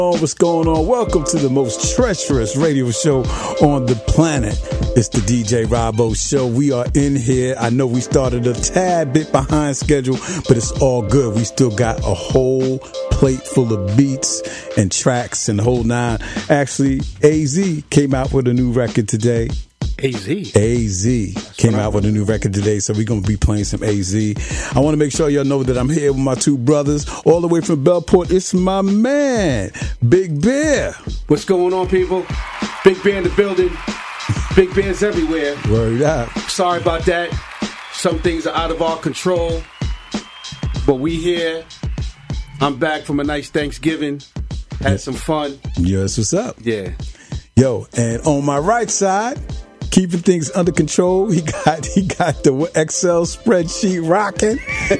What's going on? Welcome to the most treacherous radio show on the planet. It's the DJ Robbo Show. We are in here. I know we started a tad bit behind schedule, but it's all good. We still got a whole plate full of beats and tracks and the whole nine. Actually, AZ came out with a new record today. AZ came out with a new record today, so we're going to be playing some AZ. I want to make sure y'all know that I'm here with my two brothers all the way from Bellport. It's my man, Big Bear. What's going on, people? Big Bear in the building. Big Bears everywhere. Word up. Sorry about that. Some things are out of our control, but we here. I'm back from a nice Thanksgiving. Had some fun. Yes, what's up? Yeah. Yo, and on my right side, keeping things under control, he got the Excel spreadsheet rocking.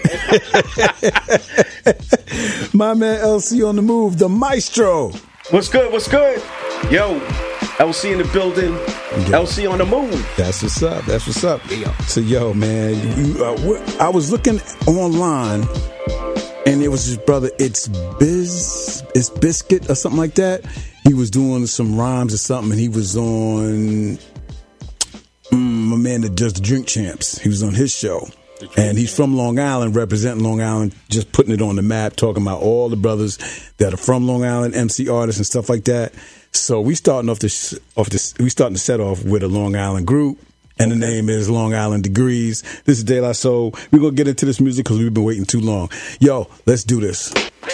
My man LC on the move, the maestro. What's good? What's good? Yo, LC in the building. Yo. LC on the move. That's what's up. That's what's up. Yeah. So, yo, man, I was looking online, and it was his brother. It's Biscuit or something like that. He was doing some rhymes or something, and he was on my man that does the Drink Champs. He was on his show. And he's from Long Island, representing Long Island, just putting it on the map, talking about all the brothers that are from Long Island, MC artists and stuff like that. So we starting to set off with a Long Island group, and the name is Long Island Degrees. This is De La Soul. We're gonna get into this music because we've been waiting too long. Yo, let's do this.